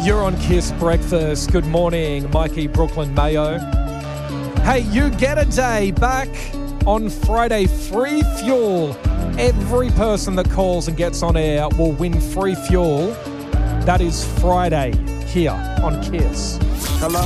You're on Kiss Breakfast. Good morning, Mikey, Brooklyn, Mayo. Hey, you get a day back on Friday. Free fuel. Every person that calls and gets on air will win free fuel. That is Friday here on Kiss. Hello?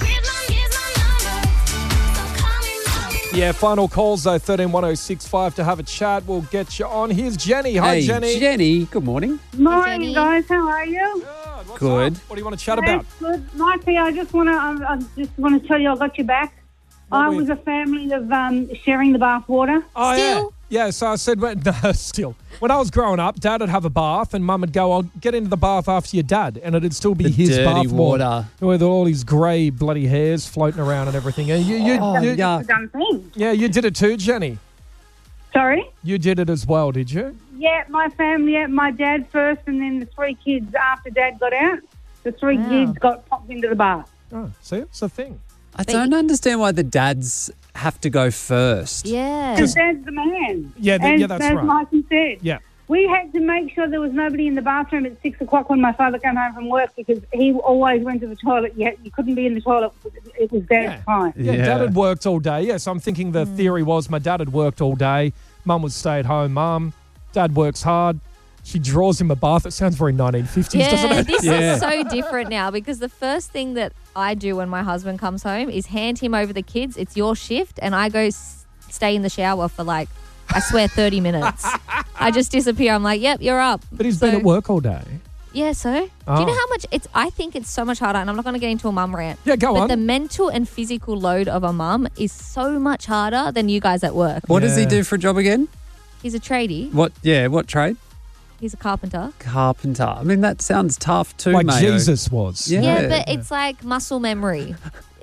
Yeah, final calls though, 131065 to have a chat. We'll get you on. Here's Jenny. Hi, Hey, Jenny. Jenny, good morning. Morning, guys. How are you? What's Good. up? What do you want to chat about? Good. Mikey, I just want to tell you I got your back. I was a family of sharing the bath water. Oh, Still? Yeah, so I said, still. When I was growing up, Dad would have a bath and Mum would go, I'll get into the bath after your dad. And it'd still be The his dirty bath water. with all his grey bloody hairs floating around and everything. And you yuck. Done thing. yeah, you did it too, Jenny. Sorry? You did it as well, did you? Yeah, my family, my dad first and then the three kids after Dad got out. The three kids got popped into the bath. Oh, see, it's a thing. I don't understand why the dads have to go first. Yeah. Because Dad's the man. Yeah, that's as right. Mikey said. Yeah. We had to make sure there was nobody in the bathroom at 6 o'clock when my father came home from work because he always went to the toilet. You couldn't be in the toilet. It was Dad's time. Yeah, Yeah. Dad had worked all day. Yes, I'm thinking the theory was my dad had worked all day. Mum would stay at home. Dad works hard. She draws him a bath. It sounds very 1950s, doesn't Yeah, it? this Yeah. is so different now because the first thing that I do when my husband comes home is hand him over the kids. It's your shift, and I go stay in the shower for I swear 30 minutes. I just disappear. I'm like, yep, you're up. But he's been at work all day. Yeah, so do you know how much I think it's so much harder, and I'm not going to get into a mum rant. Yeah, go but on. the mental and physical load of a mum is so much harder than you guys at work. What does he Yeah. do for a job again? He's a tradie. What trade? He's a carpenter. Carpenter. I mean, that sounds tough too, Like Mayo. Jesus was. Yeah. Yeah, but it's like muscle memory.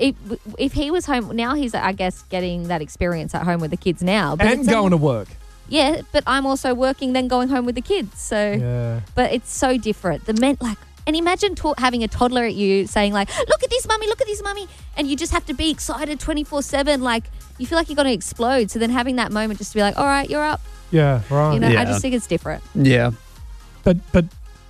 If he was home, now he's, I guess, getting that experience at home with the kids now. But And it's going to work. Yeah, but I'm also working, then going home with the kids. So, Yeah. but it's so different. And imagine having a toddler at you saying look at this, mummy, and you just have to be excited 24/7. You feel like you're going to explode. So then having that moment just to be like, all right, you're up. Yeah, right. You know, Yeah. I just think it's different. Yeah. But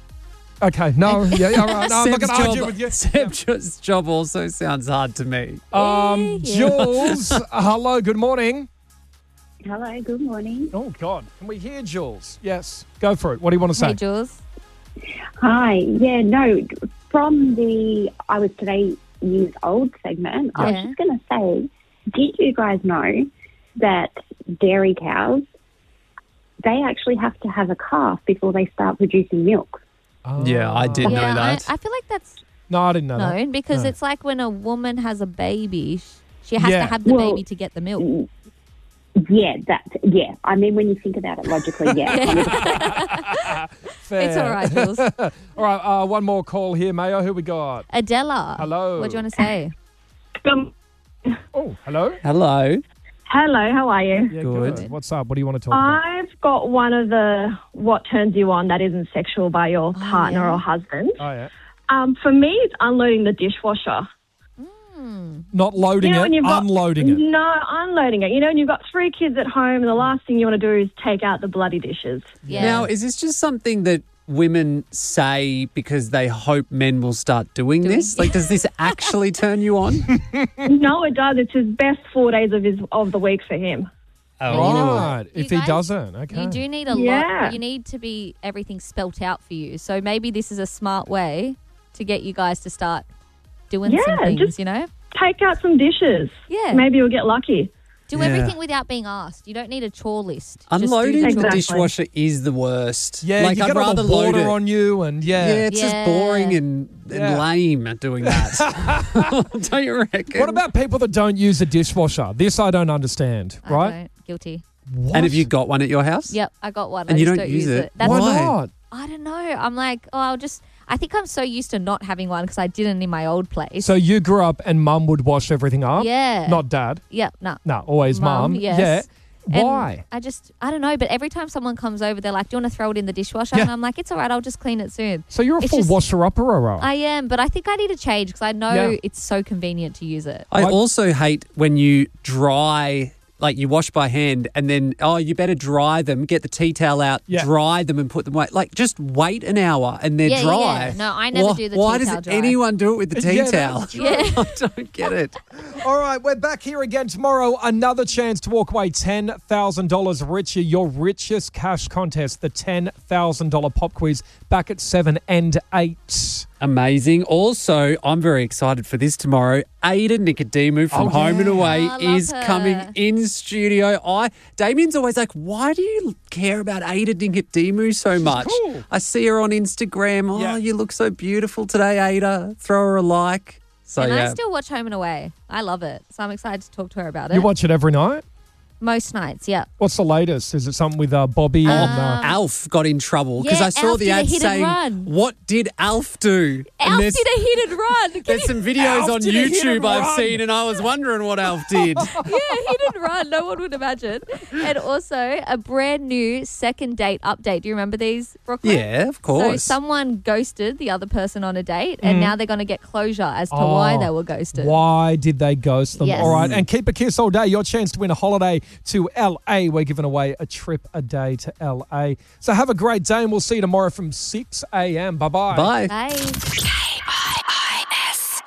okay, no, yeah, all right. No, I'm not going to Seb's argue with you. Seb's job also sounds hard to me. Yeah. Jules, hello, good morning. Hello, good morning. Oh, God. Can we hear Jules? Yes. Go for it. What do you want to say? Hey, Jules. Hi. Yeah, no, from the I was today years old segment, I was Yeah. just going to say, did you guys know that dairy cows, they actually have to have a calf before they start producing milk? Oh. Yeah, I did know Yeah, that. I feel like that's No, I didn't know that. known because No. it's like when a woman has a baby, she has Yeah. to have the Well, baby to get the milk. Yeah. I mean, when you think about it logically, Fair. It's all right, Jules. All right, one more call here, Mayo. Who we got? Adela. Hello. What do you want to say? Oh, hello. Hello. Hello, how are you? Yeah, Good. What's up? What do you want to talk about? I've got one of the what turns you on that isn't sexual by your partner yeah. or husband. Oh, yeah. For me, it's unloading the dishwasher. Not loading when it, you've got- unloading it. No, unloading it. You know, when you've got 3 kids at home and the last thing you want to do is take out the bloody dishes. Yeah. Now, is this just something that women say because they hope men will start doing this? Does this actually turn you on? No, it does. It's his best 4 days of the week for him. you know what? Right. You If he guys- doesn't, okay. You do need a Yeah. lot. You need to be everything spelt out for you. So maybe this is a smart way to get you guys to start doing some Yeah, things, just- you know? Take out some dishes. Yeah. Maybe you'll get lucky. Do Yeah. everything without being asked. You don't need a chore list. Just do Unloading the the chores. Exactly. dishwasher is the worst. Yeah, you I'd get all rather the load water it. on you and Yeah, it's just Yeah. boring and Yeah. lame at doing that. Don't you reckon? What about people that don't use a dishwasher? This I don't understand, I right? don't. Guilty. What? And have you got one at your house? Yep, I got one. And I you just don't don't use it? That's Why Why? not? I don't know. I'm like, I think I'm so used to not having one because I didn't in my old place. So you grew up and mum would wash everything up? yeah. Not dad? Yep, no. No, always mum. Yes. Yeah. And Why? I don't know, but every time someone comes over, they're like, do you want to throw it in the dishwasher? Yeah. And I'm like, it's all right, I'll just clean it soon. So you're a It's full just- washer-upper. I am, but I think I need to change because I know Yeah. it's so convenient to use it. I Like- also hate when you dry like you wash by hand and then, you better dry them, get the tea towel out, dry them and put them away. Like, just wait an hour and they're dry. Yeah. No, I never do the tea towel Why does anyone do it with the tea towel? Yeah. I don't get it. All right, we're back here again tomorrow. Another chance to walk away $10,000 richer. Your richest cash contest, the $10,000 pop quiz, back at 7 and 8. Amazing. Also, I'm very excited for this tomorrow. Ada Nicodemu from Home and Away is coming in studio. Damien's always like, why do you care about Ada Nicodemu so much? Cool. I see her on Instagram. You look so beautiful today, Ada. Throw her a like. So, and I still watch Home and Away. I love it. So I'm excited to talk to her about it. You watch it every night? Most nights, yeah. What's the latest? Is it something with Bobby and... Alf got in trouble because I saw Alf the ad did a hit and saying, run. what did Alf do? Alf did a hit and run. There's some videos Alf on did a hit YouTube and I've run. seen and I was wondering what Alf did. Hit and run. No one would imagine. And also a brand new second date update. Do you remember these, Brooklyn? Yeah, of So course. someone ghosted the other person on a date and now they're going to get closure as to why they were ghosted. Why did they ghost them? Yes. All right, and keep a kiss all day. Your chance to win a holiday to LA. We're giving away a trip a day to LA. So have a great day and we'll see you tomorrow from 6 a.m. Bye-bye. Bye. Bye. KIIS.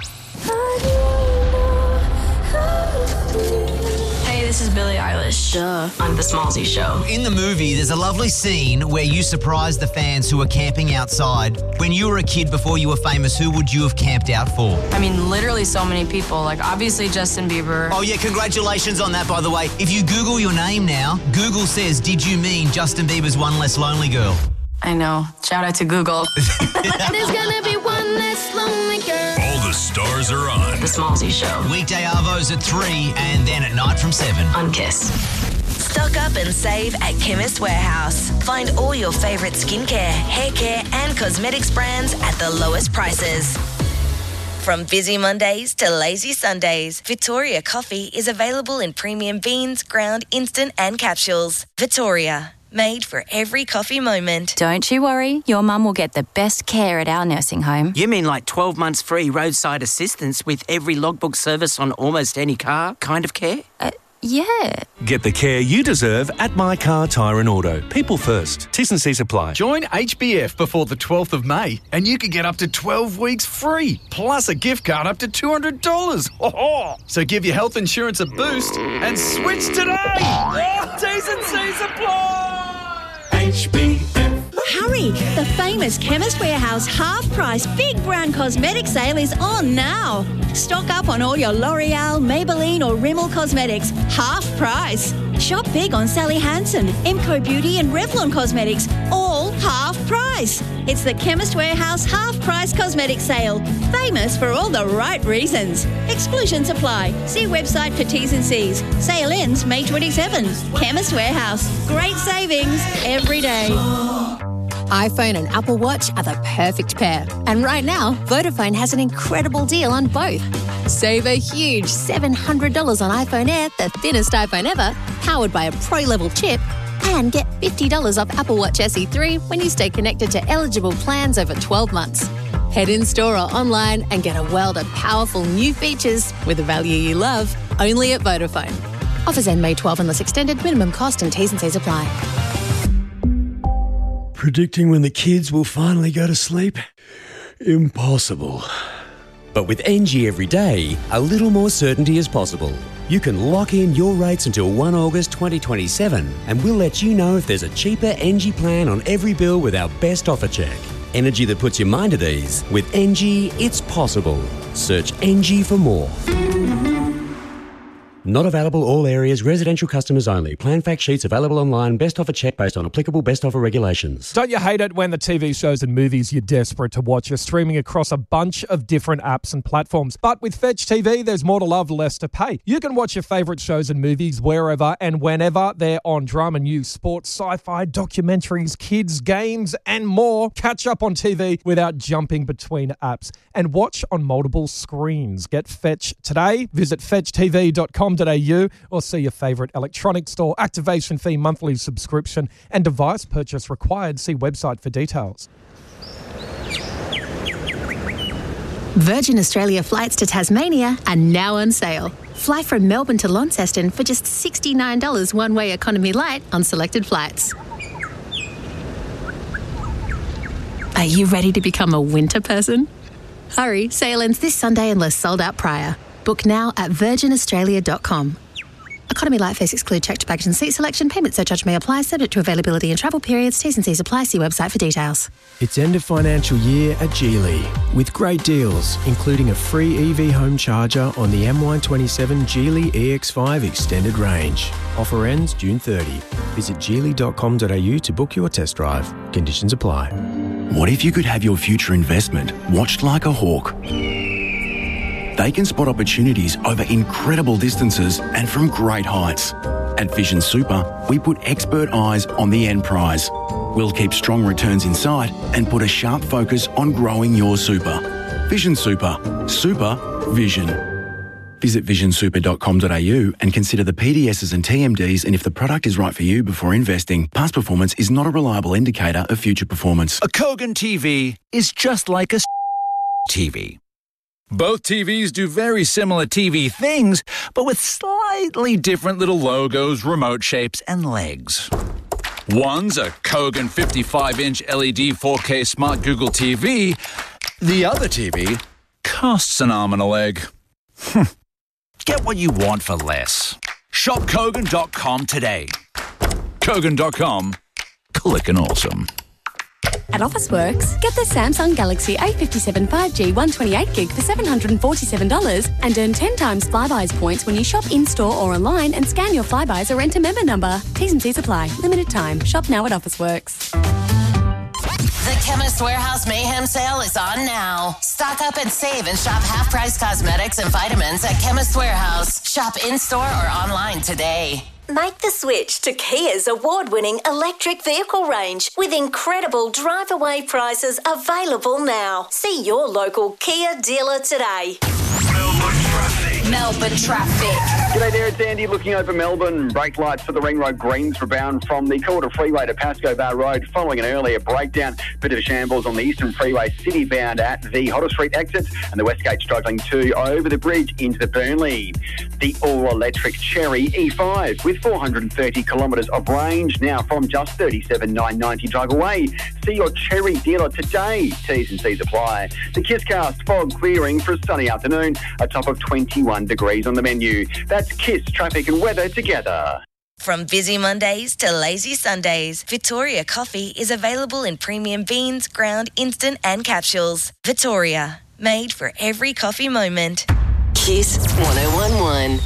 Hey, this is Billie Eilish. On The Smallzy Show. In the movie, there's a lovely scene where you surprise the fans who are camping outside. When you were a kid before you were famous, who would you have camped out for? I mean, literally so many people. Like, obviously Justin Bieber. Oh, yeah, congratulations on that, by the way. If you Google your name now, Google says, did you mean Justin Bieber's One Less Lonely Girl? I know. Shout out to Google. There's gonna be one less lonely girl. All the stars are on. The Smallzy Show. Weekday arvos at 3 and then at night from 7. On Kiss. Stock up and save at Chemist Warehouse. Find all your favourite skincare, hair care and cosmetics brands at the lowest prices. From busy Mondays to lazy Sundays, Victoria Coffee is available in premium beans, ground, instant and capsules. Victoria, made for every coffee moment. Don't you worry, your mum will get the best care at our nursing home. You mean like 12 months free roadside assistance with every logbook service on almost any car kind of care? Yeah. Get the care you deserve at My Car Tyre and Auto. People first. T's and C's apply. Join HBF before the 12th of May and you could get up to 12 weeks free, plus a gift card up to $200. Oh-ho! So give your health insurance a boost and switch today. T's and C's apply. HBF. Hurry! The famous Chemist Warehouse half-price Big Brown Cosmetic Sale is on now. Stock up on all your L'Oreal, Maybelline or Rimmel cosmetics. Half price. Shop big on Sally Hansen, Emco Beauty and Revlon Cosmetics. All half price. It's the Chemist Warehouse half-price cosmetic sale. Famous for all the right reasons. Exclusions apply. See website for T's and C's. Sale ends May 27. Chemist Warehouse. Great savings every day. iPhone and Apple Watch are the perfect pair. And right now, Vodafone has an incredible deal on both. Save a huge $700 on iPhone Air, the thinnest iPhone ever, powered by a pro-level chip, and get $50 off Apple Watch SE 3 when you stay connected to eligible plans over 12 months. Head in-store or online and get a world of powerful new features with the value you love, only at Vodafone. Offers end May 12 unless extended. Minimum cost and T's and C's apply. Predicting when the kids will finally go to sleep? Impossible. But with NG every day, a little more certainty is possible. You can lock in your rates until 1 August 2027 and we'll let you know if there's a cheaper NG plan on every bill with our best offer check. Energy that puts your mind at ease. With NG, it's possible. Search NG for more. Not available all areas, residential customers only. Plan fact sheets available online. Best offer check based on applicable best offer regulations. Don't you hate it when the TV shows and movies you're desperate to watch are streaming across a bunch of different apps and platforms? But with Fetch TV, there's more to love, less to pay. You can watch your favourite shows and movies wherever and whenever they're on. Drama, news, sports, sci-fi, documentaries, kids, games and more. Catch up on TV without jumping between apps and watch on multiple screens. Get Fetch today. Visit fetchtv.com.au or see your favourite electronics store. Activation fee, monthly subscription and device purchase required. See website for details. Virgin Australia flights to Tasmania are now on sale. Fly from Melbourne to Launceston for just $69 one-way economy light on selected flights. Are you ready to become a winter person? Hurry, sale ends this Sunday unless sold out prior. Book now at virginaustralia.com. Economy light fares exclude checked baggage and seat selection. Payment surcharge may apply, subject to availability and travel periods. T's and C's apply. See website for details. It's end of financial year at Geely with great deals, including a free EV home charger on the MY27 Geely EX5 extended range. Offer ends June 30. Visit geely.com.au to book your test drive. Conditions apply. What if you could have your future investment watched like a hawk? They can spot opportunities over incredible distances and from great heights. At Vision Super, we put expert eyes on the end prize. We'll keep strong returns in sight and put a sharp focus on growing your super. Vision Super. Super Vision. Visit visionsuper.com.au and consider the PDSs and TMDs and if the product is right for you before investing. Past performance is not a reliable indicator of future performance. A Kogan TV is just like a TV. Both TVs do very similar TV things, but with slightly different little logos, remote shapes, and legs. One's a Kogan 55-inch LED 4K Smart Google TV. The other TV costs an arm and a leg. Get what you want for less. Shop Kogan.com today. Kogan.com. Click and awesome. At Officeworks, get the Samsung Galaxy A57 5G 128GB for $747 and earn 10 times Flybuys points when you shop in-store or online and scan your Flybuys or enter member number. T's and C's apply. Limited time. Shop now at Officeworks. The Chemist Warehouse Mayhem Sale is on now. Stock up and save and shop half-price cosmetics and vitamins at Chemist Warehouse. Shop in-store or online today. Make the switch to Kia's award-winning electric vehicle range with incredible drive-away prices available now. See your local Kia dealer today. Melbourne traffic. G'day there, it's Andy looking over Melbourne. Brake lights for the Ring Road Greens rebound from the Calder Freeway to Pascoe Bar Road following an earlier breakdown. Bit of a shambles on the Eastern Freeway city bound at the Hodder Street exit and the Westgate struggling too over the bridge into the Burnley. The all-electric Cherry E5 with 430 kilometres of range now from just $37,990 drug away. See your Cherry dealer today. T's and C's apply. The KissCast fog clearing for a sunny afternoon, a top of 21 degrees on the menu. That's Kiss traffic and weather together. From busy Mondays to lazy Sundays, Victoria Coffee is available in premium beans, ground, instant and capsules. Victoria, made for every coffee moment. Kiss 1011.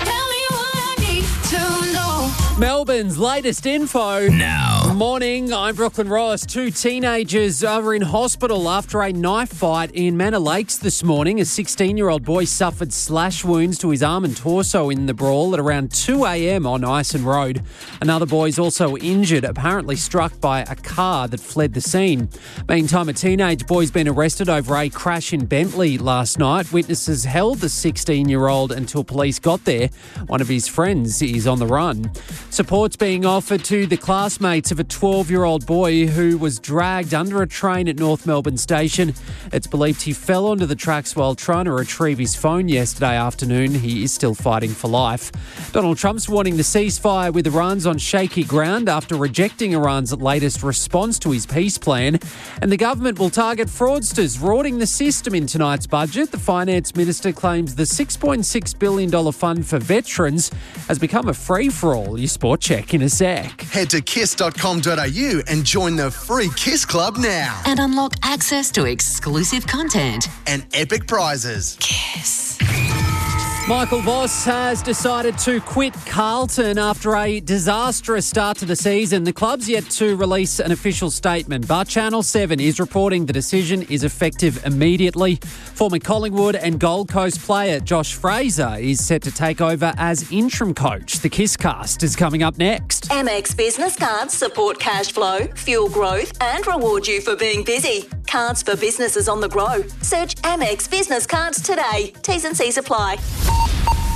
Melbourne's latest info. Now. Morning, I'm Brooklyn Ross. 2 teenagers are in hospital after a knife fight in Manor Lakes this morning. A 16-year-old boy suffered slash wounds to his arm and torso in the brawl at around 2 a.m. on Ison Road. Another boy is also injured, apparently struck by a car that fled the scene. Meantime, a teenage boy's been arrested over a crash in Bentley last night. Witnesses held the 16-year-old until police got there. One of his friends is on the run. Support's being offered to the classmates of a 12-year-old boy who was dragged under a train at North Melbourne Station. It's believed he fell onto the tracks while trying to retrieve his phone yesterday afternoon. He is still fighting for life. Donald Trump's warning the ceasefire with Iran's on shaky ground after rejecting Iran's latest response to his peace plan. And the government will target fraudsters rorting the system in tonight's budget. The finance minister claims the $6.6 billion fund for veterans has become a free-for-all. Your sport check in a sec. Head to kiss.com.au and join the free Kiss Club now. And unlock access to exclusive content and epic prizes. Kiss. Michael Voss has decided to quit Carlton after a disastrous start to the season. The club's yet to release an official statement, but Channel 7 is reporting the decision is effective immediately. Former Collingwood and Gold Coast player Josh Fraser is set to take over as interim coach. The KissCast is coming up next. Amex Business Cards support cash flow, fuel growth and reward you for being busy. Cards for businesses on the go. Search Amex Business Cards today. T's and C's apply.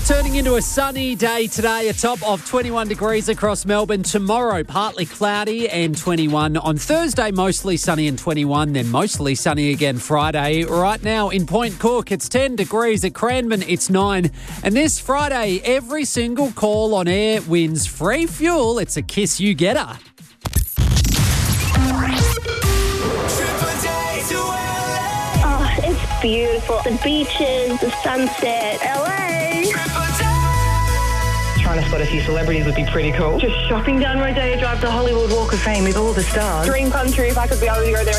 Turning into a sunny day today, a top of 21 degrees across Melbourne. Tomorrow, partly cloudy and 21. On Thursday, mostly sunny and 21, then mostly sunny again Friday. Right now in Point Cook, it's 10 degrees. At Cranbourne, it's 9. And this Friday, every single call on air wins free fuel. It's a Kiss You Getter. Oh, it's beautiful. The beaches, the sunset, LA. Trying to spot a few celebrities would be pretty cool. Just shopping down Rodeo Drive to Hollywood Walk of Fame with all the stars. Dream come true if I could be able to go there.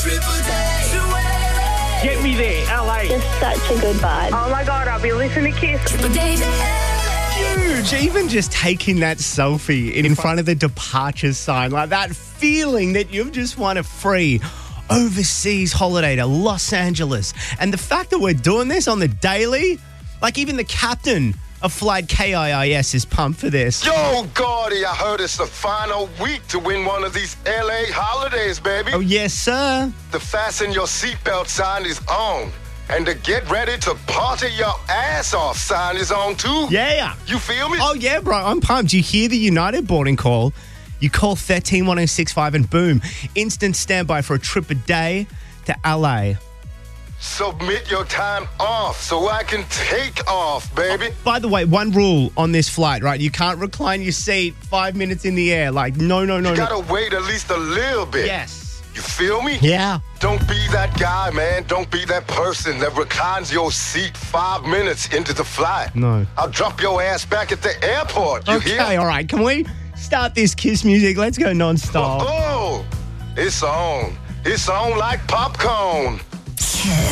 Get me there, LA. Just such a good vibe. Oh my God, I'll be listening to Kiss. Huge. Even just taking that selfie in front of the departure sign, like that feeling that you've just won a free overseas holiday to Los Angeles. And the fact that we're doing this on the daily, like even the captain of flight KIIS is pumped for this. Yo, Gordy, I heard it's the final week to win one of these LA holidays, baby. Oh, yes, sir. The fasten your seatbelt sign is on. And the get ready to party your ass off sign is on too. Yeah. You feel me? Oh, yeah, bro. I'm pumped. You hear the United boarding call. You call 131065 and boom, instant standby for a trip a day to LA. Submit your time off so I can take off, baby. Oh, by the way, one rule on this flight, right? You can't recline your seat 5 minutes in the air. Like, no. You gotta wait at least a little bit. Yes. You feel me? Yeah. Don't be that guy, man. Don't be that person that reclines your seat 5 minutes into the flight. No. I'll drop your ass back at the airport. You hear? Okay, all right. Can we start this Kiss music? Let's go non-stop. Oh, it's on. It's on like popcorn.